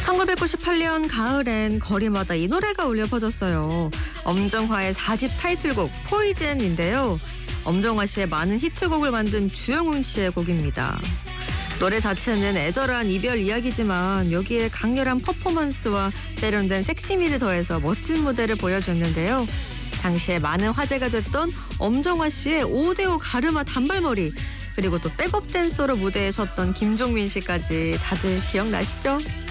1998년 가을엔 거리마다 이 노래가 울려 퍼졌어요. 엄정화의 4집 타이틀곡 포이즌인데요. 엄정화 씨의 많은 히트곡을 만든 주영훈 씨의 곡입니다. 노래 자체는 애절한 이별 이야기지만 여기에 강렬한 퍼포먼스와 세련된 섹시미를 더해서 멋진 무대를 보여줬는데요. 당시에 많은 화제가 됐던 엄정화 씨의 5대5 가르마 단발머리, 그리고 또 백업 댄서로 무대에 섰던 김종민 씨까지 다들 기억나시죠?